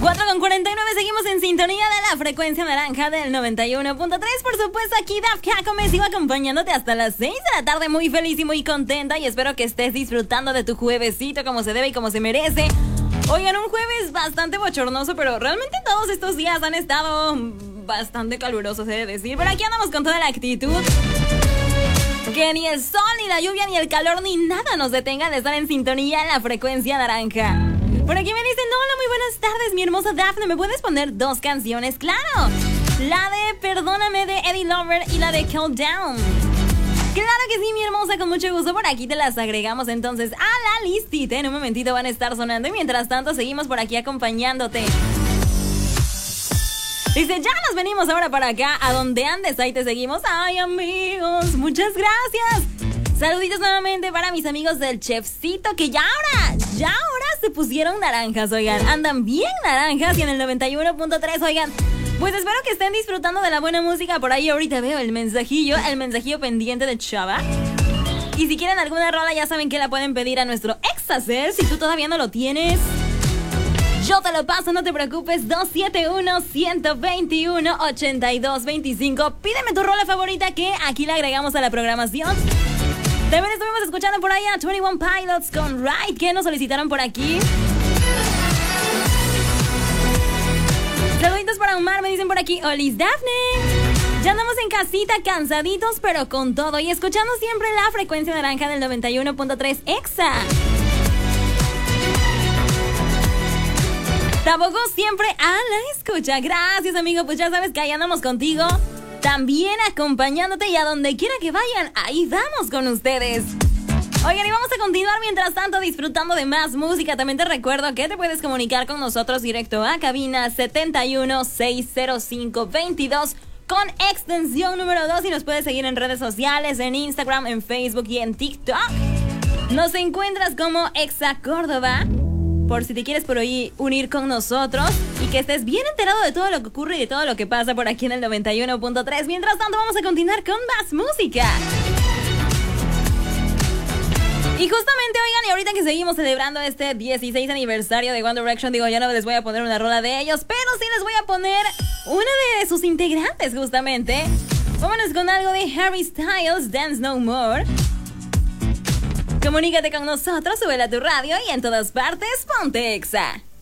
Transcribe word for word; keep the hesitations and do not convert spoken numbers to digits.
cuatro con cuarenta y nueve, seguimos en sintonía de la frecuencia naranja del noventa y uno punto tres. Por supuesto, aquí Dafka me sigo acompañándote hasta las seis de la tarde, muy feliz y muy contenta. Y espero que estés disfrutando de tu juevesito como se debe y como se merece. Oigan, un jueves bastante bochornoso, pero realmente todos estos días han estado bastante calurosos, he de decir. Pero aquí andamos con toda la actitud. Que ni el sol, ni la lluvia, ni el calor, ni nada nos detenga de estar en sintonía en la frecuencia naranja. Por aquí me dicen, hola, muy buenas tardes, mi hermosa Dafne, ¿me puedes poner dos canciones? ¡Claro! La de Perdóname de Eddie Lover y la de Countdown. Claro que sí, mi hermosa, con mucho gusto. Por aquí te las agregamos entonces a la listita. En un momentito van a estar sonando y mientras tanto seguimos por aquí acompañándote. Dice, ya nos venimos ahora para acá, a donde andes, ahí te seguimos. Ay, amigos, muchas gracias. Saluditos nuevamente para mis amigos del Chefcito, que ya ahora, ya ahora se pusieron naranjas, oigan. Andan bien naranjas y en el noventa y uno punto tres, oigan. Pues espero que estén disfrutando de la buena música. Por ahí ahorita veo el mensajillo, el mensajillo pendiente de Chava. Y si quieren alguna rola, ya saben que la pueden pedir a nuestro Exacer. Si tú todavía no lo tienes, yo te lo paso, no te preocupes. Dos siete uno, uno dos uno, ocho dos dos cinco. Pídeme tu rola favorita que aquí la agregamos a la programación. También estuvimos escuchando por ahí a veintiuno Pilots con Ride, que nos solicitaron por aquí. Saluditos para Omar, me dicen por aquí, Olis Dafne. Ya andamos en casita, cansaditos, pero con todo. Y escuchando siempre la frecuencia naranja del noventa y uno punto tres Exa. Tampoco siempre a la escucha. Gracias, amigo, pues ya sabes que ahí andamos contigo. También acompañándote y a donde quiera que vayan, ahí vamos con ustedes. Oigan, y vamos a continuar mientras tanto disfrutando de más música. También te recuerdo que te puedes comunicar con nosotros directo a cabina setenta y uno, seiscientos cinco, veintidós con extensión número dos y nos puedes seguir en redes sociales, en Instagram, en Facebook y en TikTok. Nos encuentras como Exa Córdoba, por si te quieres por ahí unir con nosotros y que estés bien enterado de todo lo que ocurre y de todo lo que pasa por aquí en el noventa y uno punto tres. Mientras tanto, vamos a continuar con más música. Y justamente, oigan, y ahorita que seguimos celebrando este dieciséis aniversario de One Direction, digo, ya no les voy a poner una rola de ellos, pero sí les voy a poner una de sus integrantes, justamente. Vámonos con algo de Harry Styles, Dance No More. Comunícate con nosotros, súbela a tu radio y en todas partes, ponte Exa.